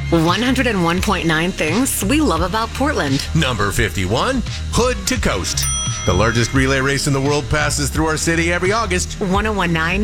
101.9 things we love about Portland. Number 51, Hood to Coast. The largest relay race in the world passes through our city every August. 1019